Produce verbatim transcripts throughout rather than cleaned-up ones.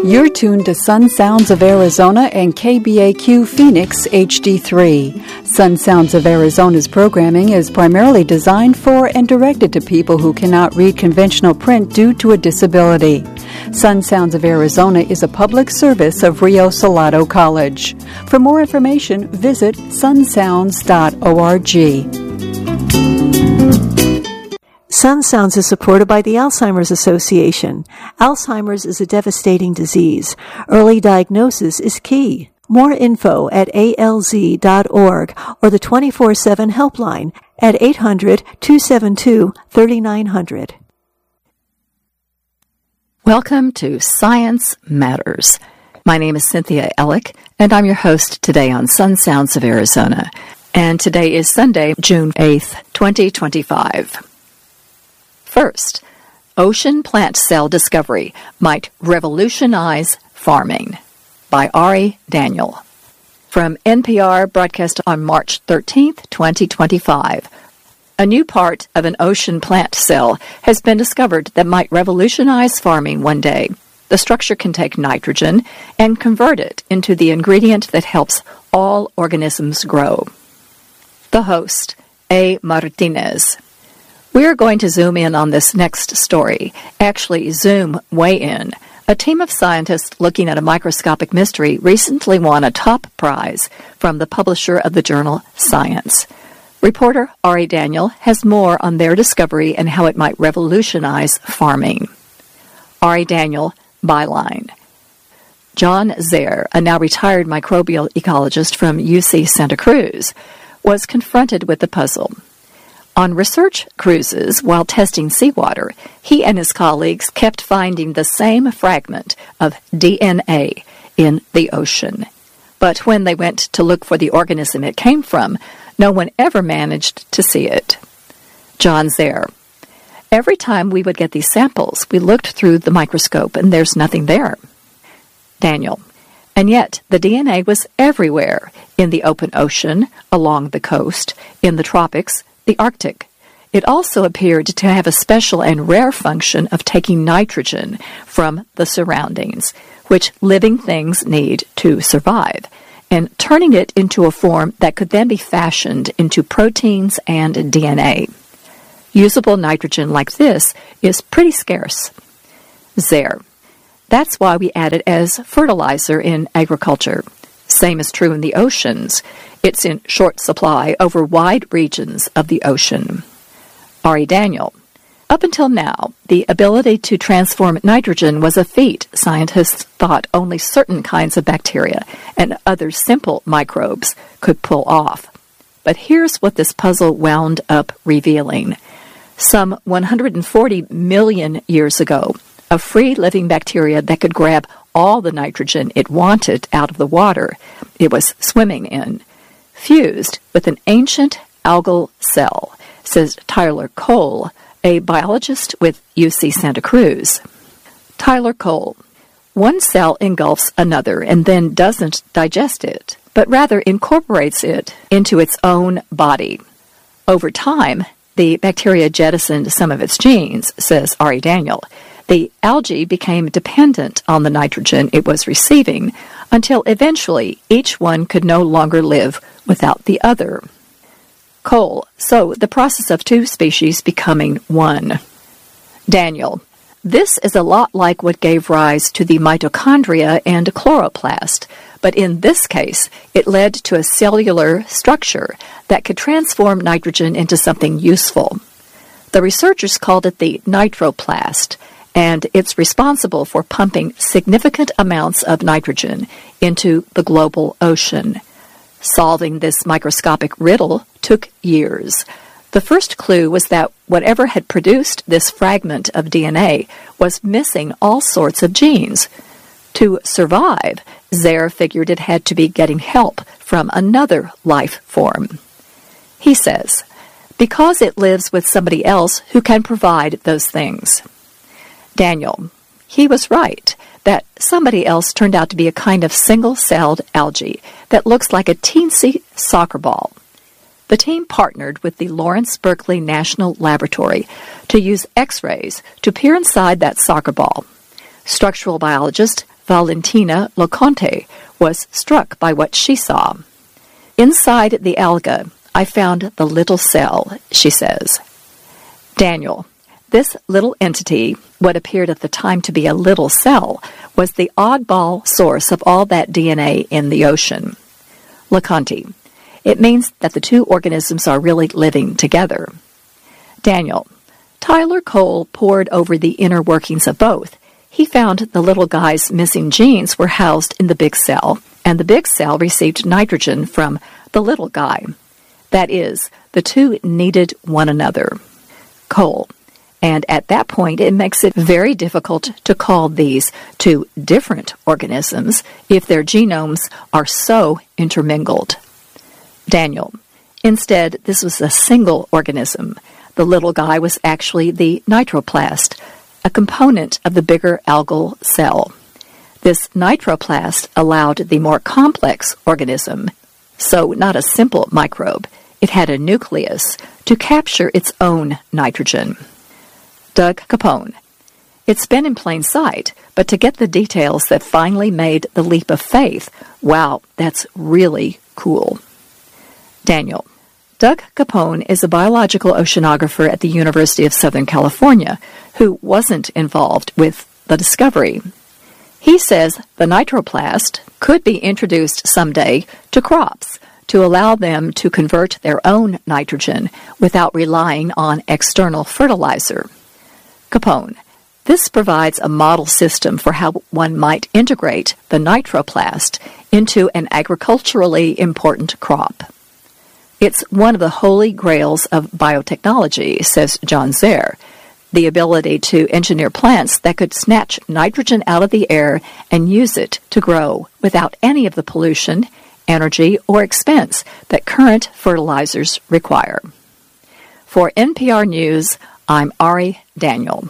You're tuned to Sun Sounds of Arizona and K B A Q Phoenix H D three. Sun Sounds of Arizona's programming is primarily designed for and directed to people who cannot read conventional print due to a disability. Sun Sounds of Arizona is a public service of Rio Salado College. For more information, visit sun sounds dot org. Sun Sounds is supported by the Alzheimer's Association. Alzheimer's is a devastating disease. Early diagnosis is key. More info at A L Z dot org or the twenty-four seven helpline at eight hundred, two seven two, three nine zero zero. Welcome to Science Matters. My name is Cynthia Ellick, and I'm your host today on Sun Sounds of Arizona. And today is Sunday, June eighth, twenty twenty-five. First, ocean plant cell discovery might revolutionize farming by Ari Daniel. From N P R, broadcast on March thirteenth, twenty twenty-five. A new part of an ocean plant cell has been discovered that might revolutionize farming one day. The structure can take nitrogen and convert it into the ingredient that helps all organisms grow. The host, A. Martinez. We're going to zoom in on this next story, actually zoom way in. A team of scientists looking at a microscopic mystery recently won a top prize from the publisher of the journal Science. Reporter Ari Daniel has more on their discovery and how it might revolutionize farming. Ari Daniel, byline. John Zare, a now retired microbial ecologist from U C Santa Cruz, was confronted with the puzzle. On research cruises while testing seawater, he and his colleagues kept finding the same fragment of D N A in the ocean. But when they went to look for the organism it came from, no one ever managed to see it. John Zare. Every time we would get these samples, we looked through the microscope and there's nothing there. Daniel. And yet, the D N A was everywhere, in the open ocean, along the coast, in the tropics, the Arctic. It also appeared to have a special and rare function of taking nitrogen from the surroundings, which living things need to survive, and turning it into a form that could then be fashioned into proteins and D N A. Usable nitrogen like this is pretty scarce. Zare. That's why we add it as fertilizer in agriculture. Same is true in the oceans. It's in short supply over wide regions of the ocean. Ari Daniel. Up until now, the ability to transform nitrogen was a feat scientists thought only certain kinds of bacteria and other simple microbes could pull off. But here's what this puzzle wound up revealing. Some one hundred forty million years ago, a free-living bacteria that could grab all the nitrogen it wanted out of the water it was swimming in, fused with an ancient algal cell, says Tyler Cole, a biologist with U C Santa Cruz. Tyler Cole. One cell engulfs another and then doesn't digest it, but rather incorporates it into its own body. Over time, the bacteria jettisoned some of its genes, says Ari Daniel. The algae became dependent on the nitrogen it was receiving until eventually each one could no longer live without the other. Cole. So the process of two species becoming one. Daniel. This is a lot like what gave rise to the mitochondria and chloroplast, but in this case, it led to a cellular structure that could transform nitrogen into something useful. The researchers called it the nitroplast, and it's responsible for pumping significant amounts of nitrogen into the global ocean. Solving this microscopic riddle took years. The first clue was that whatever had produced this fragment of D N A was missing all sorts of genes. To survive, Zare figured it had to be getting help from another life form. He says, because it lives with somebody else who can provide those things. Daniel. He was right that somebody else turned out to be a kind of single-celled algae that looks like a teensy soccer ball. The team partnered with the Lawrence Berkeley National Laboratory to use X-rays to peer inside that soccer ball. Structural biologist Valentina Loconte was struck by what she saw. "Inside the alga, I found the little cell," she says. Daniel, this little entity, what appeared at the time to be a little cell, was the oddball source of all that D N A in the ocean. Loconte, it means that the two organisms are really living together. Daniel, Tyler Cole pored over the inner workings of both. He found the little guy's missing genes were housed in the big cell, and the big cell received nitrogen from the little guy. That is, the two needed one another. Cole, and at that point it makes it very difficult to call these two different organisms if their genomes are so intermingled. Daniel, instead, this was a single organism. The little guy was actually the nitroplast, a component of the bigger algal cell. This nitroplast allowed the more complex organism, so not a simple microbe, it had a nucleus, to capture its own nitrogen. Doug Capone. It's been in plain sight, but to get the details that finally made the leap of faith, wow, that's really cool. Daniel. Doug Capone is a biological oceanographer at the University of Southern California who wasn't involved with the discovery. He says the nitroplast could be introduced someday to crops to allow them to convert their own nitrogen without relying on external fertilizer. Capone. This provides a model system for how one might integrate the nitroplast into an agriculturally important crop. It's one of the holy grails of biotechnology, says John Zare, the ability to engineer plants that could snatch nitrogen out of the air and use it to grow without any of the pollution, energy, or expense that current fertilizers require. For N P R News, I'm Ari Daniel.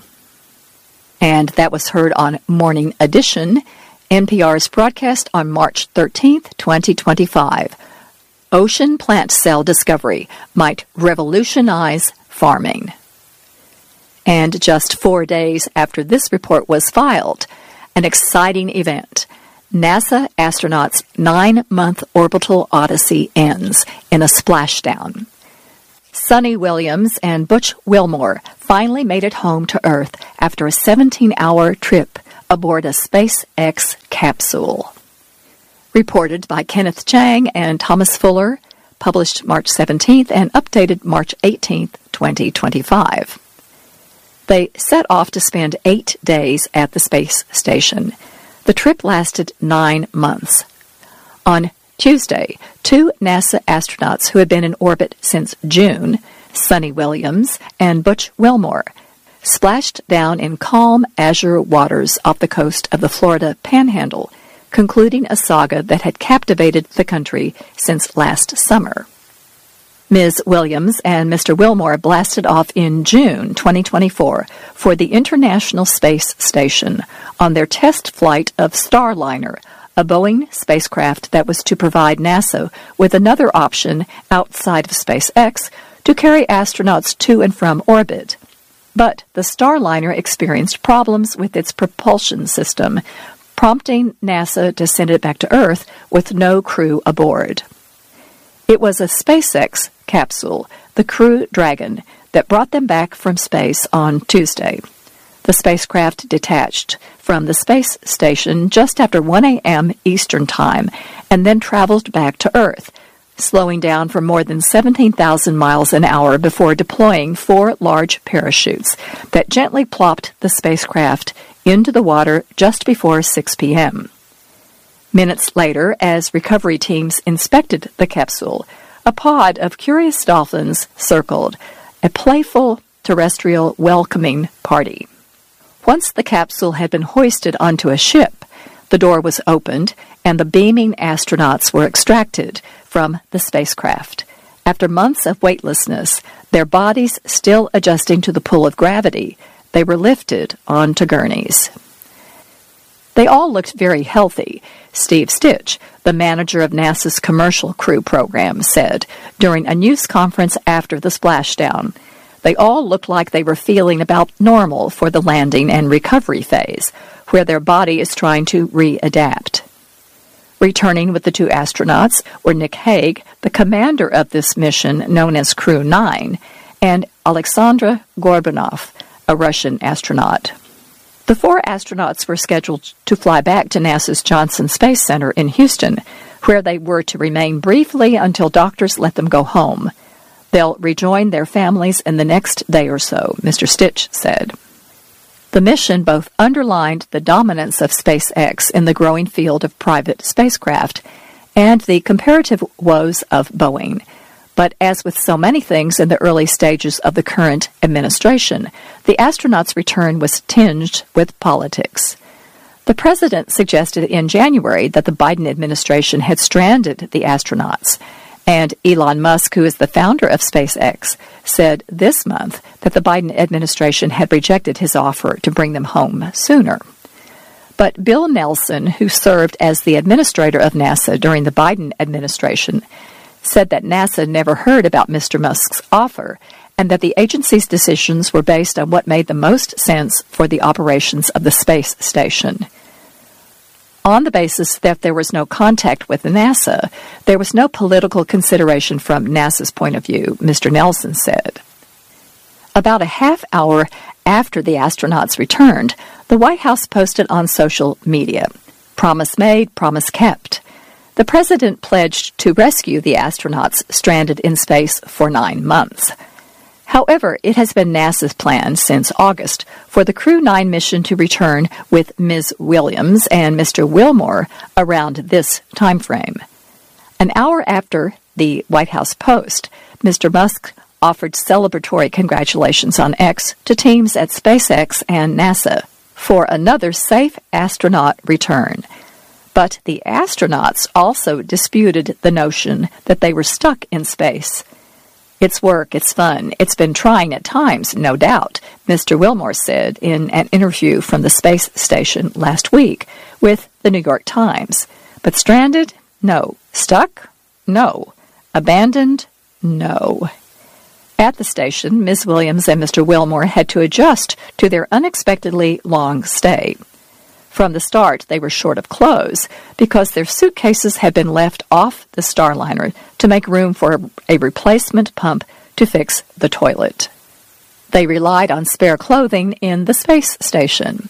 And that was heard on Morning Edition, N P R's broadcast on March thirteenth, twenty twenty-five. Ocean plant cell discovery might revolutionize farming. And just four days after this report was filed, an exciting event. NASA astronauts' nine-month orbital odyssey ends in a splashdown. Sunny Williams and Butch Wilmore finally made it home to Earth after a seventeen-hour trip aboard a SpaceX capsule. Reported by Kenneth Chang and Thomas Fuller, published March seventeenth and updated March eighteenth, twenty twenty-five. They set off to spend eight days at the space station. The trip lasted nine months. On Tuesday, two NASA astronauts who had been in orbit since June, Sunny Williams and Butch Wilmore, splashed down in calm azure waters off the coast of the Florida Panhandle, concluding a saga that had captivated the country since last summer. Miz Williams and Mister Wilmore blasted off in June twenty twenty-four for the International Space Station on their test flight of Starliner, a Boeing spacecraft that was to provide NASA with another option outside of SpaceX to carry astronauts to and from orbit. But the Starliner experienced problems with its propulsion system, prompting NASA to send it back to Earth with no crew aboard. It was a SpaceX capsule, the Crew Dragon, that brought them back from space on Tuesday. The spacecraft detached from the space station just after one a.m. Eastern Time and then traveled back to Earth, slowing down for more than seventeen thousand miles an hour before deploying four large parachutes that gently plopped the spacecraft into the water just before six p.m. Minutes later, as recovery teams inspected the capsule, a pod of curious dolphins circled, a playful terrestrial welcoming party. Once the capsule had been hoisted onto a ship, the door was opened and the beaming astronauts were extracted from the spacecraft. After months of weightlessness, their bodies still adjusting to the pull of gravity, they were lifted onto gurneys. They all looked very healthy, Steve Stitch, the manager of NASA's Commercial Crew program, said during a news conference after the splashdown. They all looked like they were feeling about normal for the landing and recovery phase, where their body is trying to readapt. Returning with the two astronauts were Nick Hague, the commander of this mission known as Crew nine, and Alexandra Gorbanov, a Russian astronaut. The four astronauts were scheduled to fly back to NASA's Johnson Space Center in Houston, where they were to remain briefly until doctors let them go home. They'll rejoin their families in the next day or so, Mister Stitch said. The mission both underlined the dominance of SpaceX in the growing field of private spacecraft and the comparative woes of Boeing. But as with so many things in the early stages of the current administration, the astronauts' return was tinged with politics. The president suggested in January that the Biden administration had stranded the astronauts, and Elon Musk, who is the founder of SpaceX, said this month that the Biden administration had rejected his offer to bring them home sooner. But Bill Nelson, who served as the administrator of NASA during the Biden administration, said that NASA never heard about Mister Musk's offer and that the agency's decisions were based on what made the most sense for the operations of the space station. On the basis that there was no contact with NASA, there was no political consideration from NASA's point of view, Mister Nelson said. About a half hour after the astronauts returned, the White House posted on social media, "Promise made, promise kept." The president pledged to rescue the astronauts stranded in space for nine months. However, it has been NASA's plan since August for the Crew nine mission to return with Miz Williams and Mister Wilmore around this time frame. An hour after the White House post, Mister Musk offered celebratory congratulations on X to teams at SpaceX and NASA for another safe astronaut return. But the astronauts also disputed the notion that they were stuck in space. "It's work, it's fun, it's been trying at times, no doubt," Mister Wilmore said in an interview from the space station last week with the New York Times. But stranded? No. Stuck? No. Abandoned? No. At the station, Miz Williams and Mister Wilmore had to adjust to their unexpectedly long stay. From the start, they were short of clothes because their suitcases had been left off the Starliner to make room for a replacement pump to fix the toilet. They relied on spare clothing in the space station.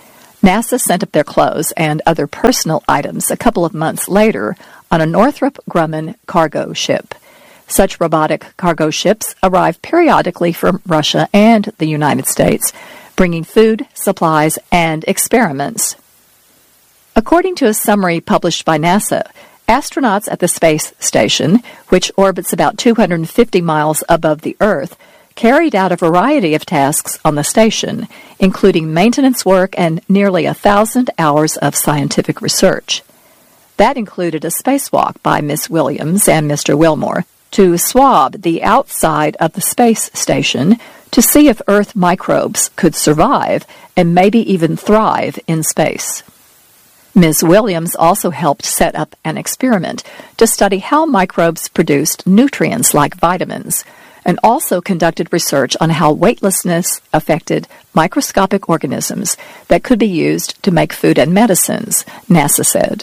NASA sent up their clothes and other personal items a couple of months later on a Northrop Grumman cargo ship. Such robotic cargo ships arrive periodically from Russia and the United States, bringing food, supplies, and experiments. According to a summary published by NASA, astronauts at the space station, which orbits about two hundred fifty miles above the Earth, carried out a variety of tasks on the station, including maintenance work and nearly a thousand hours of scientific research. That included a spacewalk by Miz Williams and Mister Wilmore to swab the outside of the space station to see if Earth microbes could survive and maybe even thrive in space. Miz Williams also helped set up an experiment to study how microbes produced nutrients like vitamins, and also conducted research on how weightlessness affected microscopic organisms that could be used to make food and medicines, NASA said.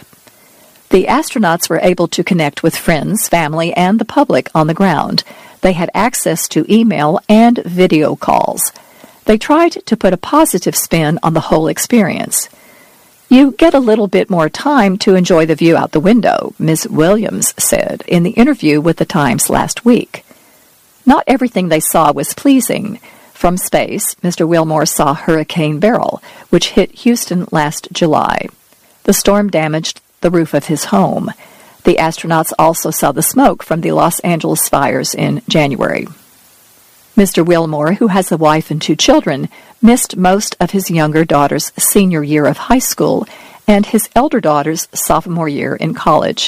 The astronauts were able to connect with friends, family, and the public on the ground. They had access to email and video calls. They tried to put a positive spin on the whole experience. "You get a little bit more time to enjoy the view out the window," Miz Williams said in the interview with the Times last week. Not everything they saw was pleasing. From space, Mister Wilmore saw Hurricane Beryl, which hit Houston last July. The storm damaged the roof of his home. The astronauts also saw the smoke from the Los Angeles fires in January. Mister Wilmore, who has a wife and two children, missed most of his younger daughter's senior year of high school and his elder daughter's sophomore year in college.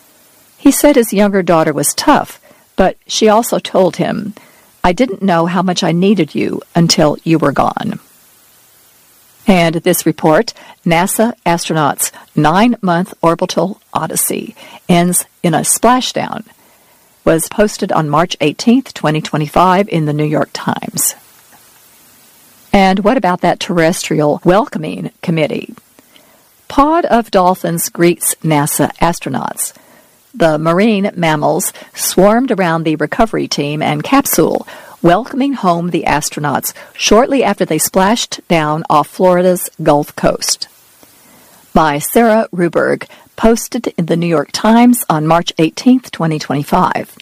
He said his younger daughter was tough, but she also told him, "I didn't know how much I needed you until you were gone." And this report, NASA astronauts' nine-month orbital odyssey, ends in a splashdown, was posted on March eighteenth, twenty twenty-five in the New York Times. And what about that terrestrial welcoming committee? Pod of dolphins greets NASA astronauts. The marine mammals swarmed around the recovery team and capsule, welcoming home the astronauts shortly after they splashed down off Florida's Gulf Coast. By Sarah Ruberg, posted in the New York Times on March eighteenth, twenty twenty-five.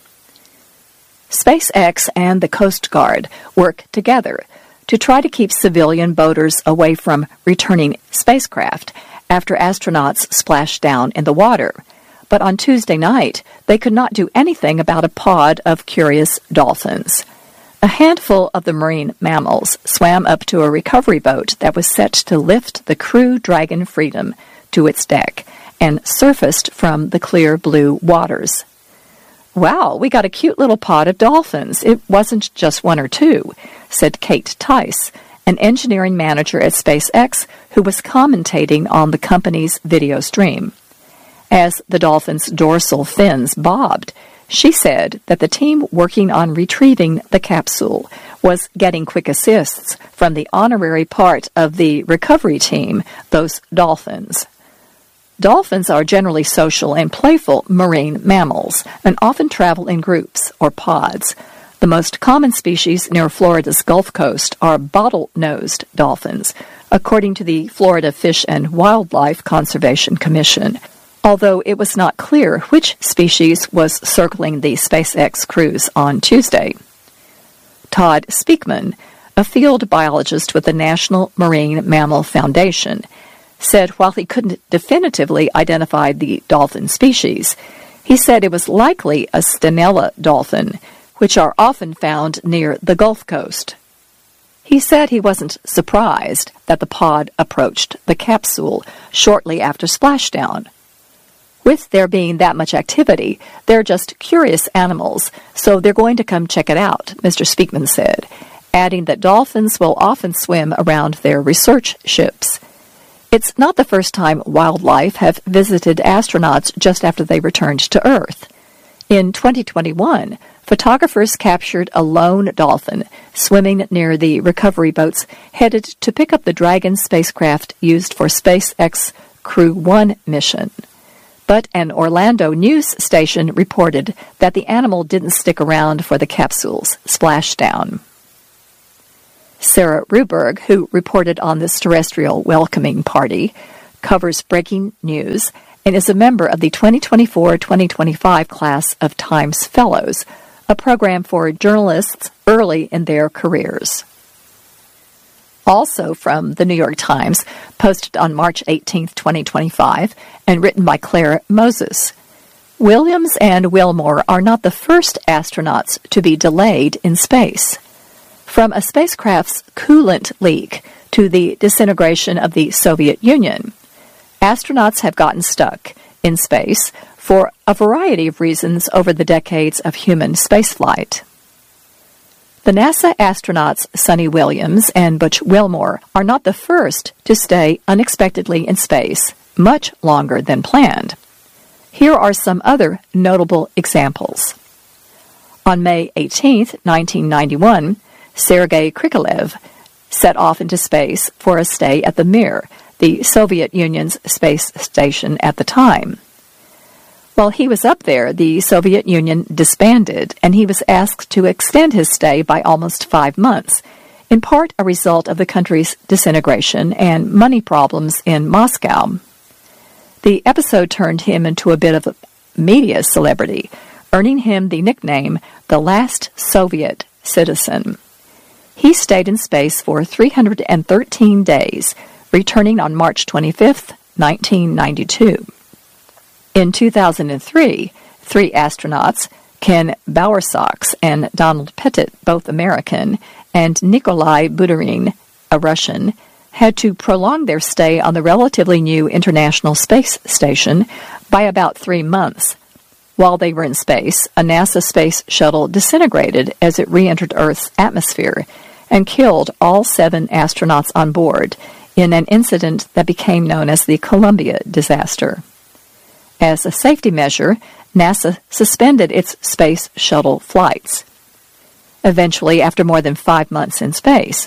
SpaceX and the Coast Guard work together to try to keep civilian boaters away from returning spacecraft after astronauts splashed down in the water. But on Tuesday night, they could not do anything about a pod of curious dolphins. A handful of the marine mammals swam up to a recovery boat that was set to lift the Crew Dragon Freedom to its deck and surfaced from the clear blue waters. "Wow, we got a cute little pod of dolphins. It wasn't just one or two," said Kate Tice, an engineering manager at SpaceX who was commentating on the company's video stream. As the dolphins' dorsal fins bobbed, she said that the team working on retrieving the capsule was getting quick assists from the honorary part of the recovery team, those dolphins. Dolphins are generally social and playful marine mammals and often travel in groups or pods. The most common species near Florida's Gulf Coast are bottle-nosed dolphins, according to the Florida Fish and Wildlife Conservation Commission, although it was not clear which species was circling the SpaceX cruise on Tuesday. Todd Speakman, a field biologist with the National Marine Mammal Foundation, said while he couldn't definitively identify the dolphin species, he said it was likely a Stenella dolphin, which are often found near the Gulf Coast. He said he wasn't surprised that the pod approached the capsule shortly after splashdown. With there being that much activity, they're just curious animals, so they're going to come check it out, Mister Speakman said, adding that dolphins will often swim around their research ships. It's not the first time wildlife have visited astronauts just after they returned to Earth. In twenty twenty-one, photographers captured a lone dolphin swimming near the recovery boats headed to pick up the Dragon spacecraft used for SpaceX Crew one mission. But an Orlando news station reported that the animal didn't stick around for the capsule's splashdown. Sarah Ruberg, who reported on this terrestrial welcoming party, covers breaking news and is a member of the twenty twenty-four twenty twenty-five class of Times Fellows, a program for journalists early in their careers. Also from the New York Times, posted on March eighteenth, twenty twenty-five, and written by Claire Moses. Williams and Wilmore are not the first astronauts to be delayed in space. From a spacecraft's coolant leak to the disintegration of the Soviet Union, astronauts have gotten stuck in space for a variety of reasons over the decades of human spaceflight. The NASA astronauts Suni Williams and Butch Wilmore are not the first to stay unexpectedly in space much longer than planned. Here are some other notable examples. On May eighteenth, nineteen ninety-one, Sergei Krikalev set off into space for a stay at the Mir, the Soviet Union's space station at the time. While he was up there, the Soviet Union disbanded, and he was asked to extend his stay by almost five months, in part a result of the country's disintegration and money problems in Moscow. The episode turned him into a bit of a media celebrity, earning him the nickname the Last Soviet Citizen. He stayed in space for three hundred thirteen days, returning on March twenty-fifth, nineteen ninety-two. In two thousand three, three astronauts, Ken Bowersox and Donald Pettit, both American, and Nikolai Budarin, a Russian, had to prolong their stay on the relatively new International Space Station by about three months. While they were in space, a NASA space shuttle disintegrated as it re-entered Earth's atmosphere and killed all seven astronauts on board in an incident that became known as the Columbia disaster. As a safety measure, NASA suspended its space shuttle flights. Eventually, after more than five months in space,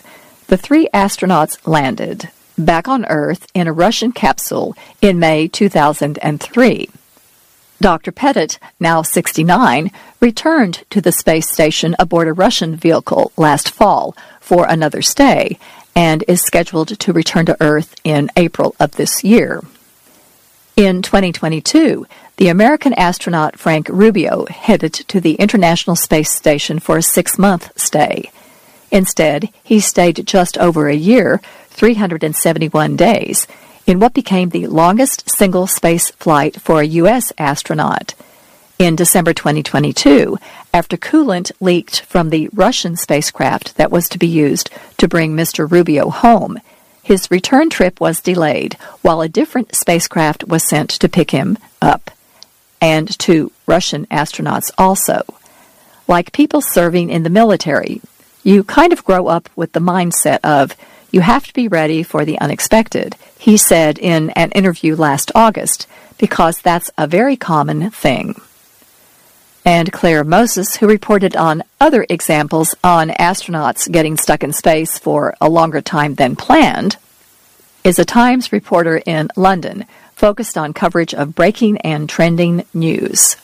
The three astronauts landed back on Earth in a Russian capsule in May two thousand three. Doctor Pettit, now sixty-nine, returned to the space station aboard a Russian vehicle last fall for another stay and is scheduled to return to Earth in April of this year. In twenty twenty-two, the American astronaut Frank Rubio headed to the International Space Station for a six-month stay. Instead, he stayed just over a year, three hundred seventy-one days, in what became the longest single space flight for a U S astronaut. In December twenty twenty-two, after coolant leaked from the Russian spacecraft that was to be used to bring Mister Rubio home, his return trip was delayed while a different spacecraft was sent to pick him up, and two Russian astronauts also. Like people serving in the military, you kind of grow up with the mindset of, you have to be ready for the unexpected, he said in an interview last August, because that's a very common thing. And Claire Moses, who reported on other examples on astronauts getting stuck in space for a longer time than planned, is a Times reporter in London, focused on coverage of breaking and trending news.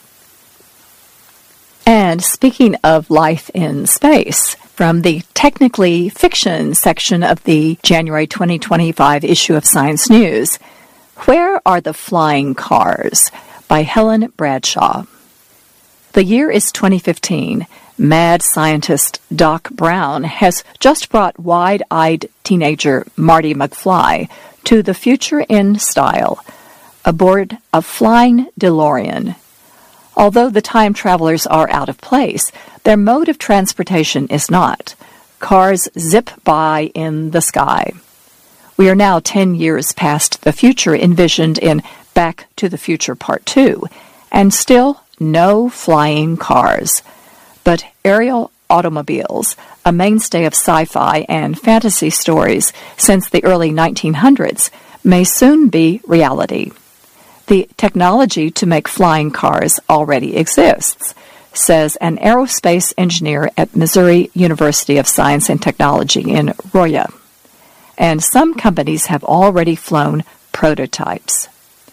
And speaking of life in space, from the Technically Fiction section of the January twenty twenty-five issue of Science News, Where Are the Flying Cars? By Helen Bradshaw. The year is twenty fifteen. Mad scientist Doc Brown has just brought wide-eyed teenager Marty McFly to the future in style, aboard a flying DeLorean. Although the time travelers are out of place, their mode of transportation is not. Cars zip by in the sky. We are now ten years past the future envisioned in Back to the Future Part two, and still no flying cars. But aerial automobiles, a mainstay of sci-fi and fantasy stories since the early nineteen hundreds, may soon be reality. The technology to make flying cars already exists, says an aerospace engineer at Missouri University of Science and Technology in Roya. And some companies have already flown prototypes.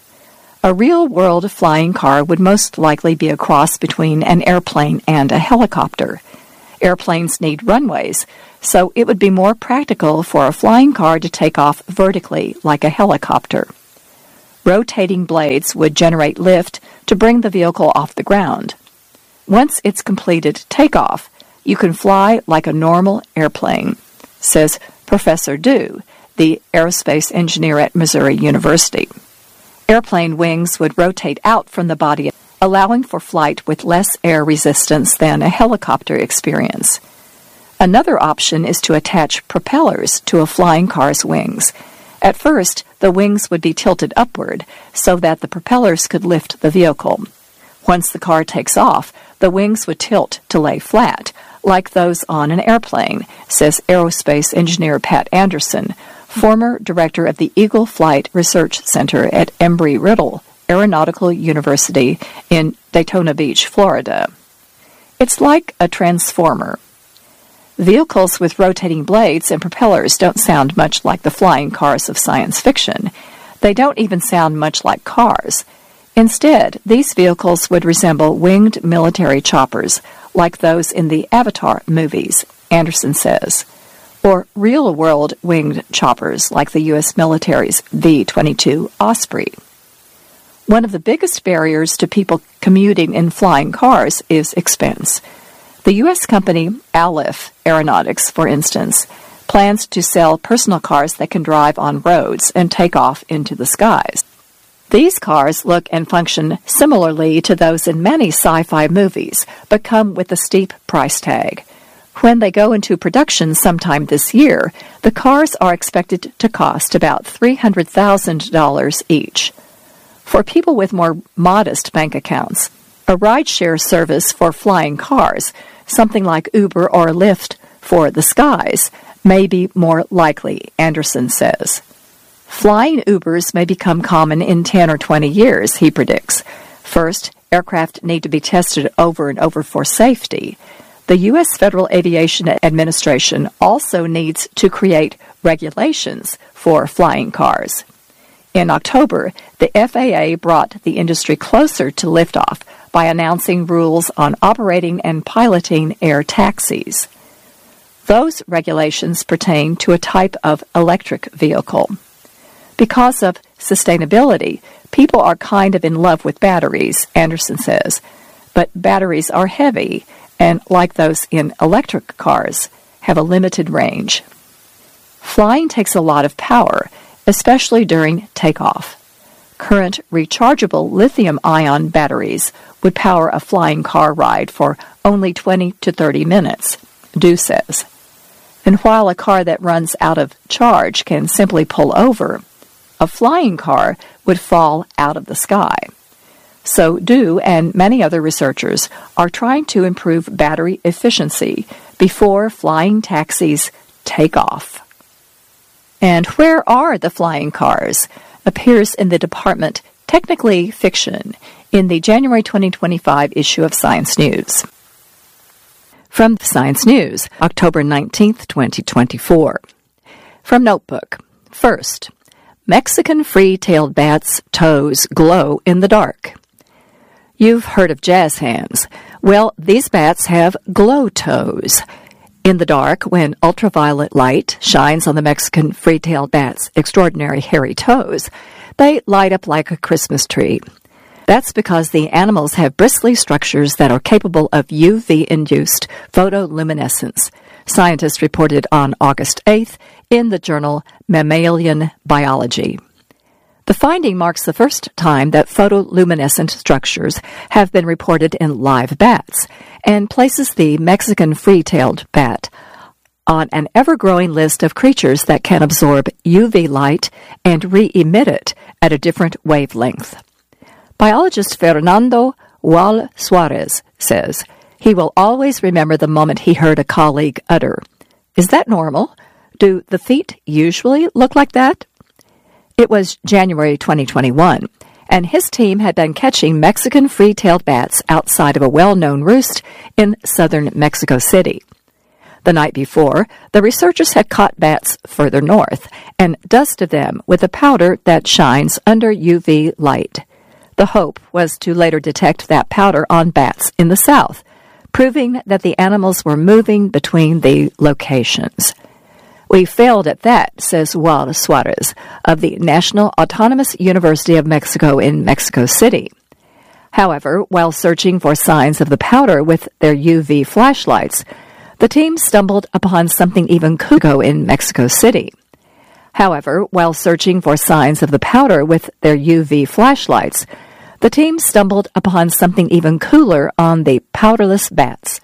A real-world flying car would most likely be a cross between an airplane and a helicopter. Airplanes need runways, so it would be more practical for a flying car to take off vertically like a helicopter. Rotating blades would generate lift to bring the vehicle off the ground. Once it's completed takeoff, you can fly like a normal airplane, says Professor Dew, the aerospace engineer at Missouri University. Airplane wings would rotate out from the body, allowing for flight with less air resistance than a helicopter experience. Another option is to attach propellers to a flying car's wings. At first, the wings would be tilted upward so that the propellers could lift the vehicle. Once the car takes off, the wings would tilt to lay flat, like those on an airplane, says aerospace engineer Pat Anderson, former director of the Eagle Flight Research Center at Embry-Riddle Aeronautical University in Daytona Beach, Florida. It's like a transformer. Vehicles with rotating blades and propellers don't sound much like the flying cars of science fiction. They don't even sound much like cars. Instead, these vehicles would resemble winged military choppers, like those in the Avatar movies, Anderson says, or real-world winged choppers like the U S military's V twenty-two Osprey. One of the biggest barriers to people commuting in flying cars is expense. The U S company Aleph Aeronautics, for instance, plans to sell personal cars that can drive on roads and take off into the skies. These cars look and function similarly to those in many sci-fi movies, but come with a steep price tag. When they go into production sometime this year, the cars are expected to cost about three hundred thousand dollars each. For people with more modest bank accounts, a rideshare service for flying cars, something like Uber or Lyft for the skies, may be more likely, Anderson says. Flying Ubers may become common in ten or twenty years, he predicts. First, aircraft need to be tested over and over for safety. The U S Federal Aviation Administration also needs to create regulations for flying cars. In October, the F A A brought the industry closer to liftoff by announcing rules on operating and piloting air taxis. Those regulations pertain to a type of electric vehicle. Because of sustainability, people are kind of in love with batteries, Anderson says, but batteries are heavy and, like those in electric cars, have a limited range. Flying takes a lot of power, especially during takeoff. Current rechargeable lithium-ion batteries would power a flying car ride for only twenty to thirty minutes, Dew says. And while a car that runs out of charge can simply pull over, a flying car would fall out of the sky. So Dew and many other researchers are trying to improve battery efficiency before flying taxis take off. And Where Are the Flying Cars? Appears in the department Technically Fiction in the January twenty twenty-five issue of Science News. From Science News, October nineteenth, twenty twenty-four. From Notebook. First, Mexican free-tailed bats' toes glow in the dark. You've heard of jazz hands. Well, these bats have glow toes. In the dark, when ultraviolet light shines on the Mexican free-tailed bat's extraordinary hairy toes, they light up like a Christmas tree. That's because the animals have bristly structures that are capable of U V-induced photoluminescence, scientists reported on August eighth in the journal Mammalian Biology. The finding marks the first time that photoluminescent structures have been reported in live bats and places the Mexican free-tailed bat on an ever-growing list of creatures that can absorb U V light and re-emit it at a different wavelength. Biologist Fernando Wall Suarez says he will always remember the moment he heard a colleague utter, "Is that normal? Do the feet usually look like that?" It was January twenty twenty-one, and his team had been catching Mexican free-tailed bats outside of a well-known roost in southern Mexico City. The night before, the researchers had caught bats further north and dusted them with a powder that shines under U V light. The hope was to later detect that powder on bats in the south, proving that the animals were moving between the locations. We failed at that, says Wall Suarez of the National Autonomous University of Mexico in Mexico City. However, while searching for signs of the powder with their U V flashlights, the team stumbled upon something even cooler in Mexico City. However, while searching for signs of the powder with their U V flashlights, the team stumbled upon something even cooler on the powderless bats.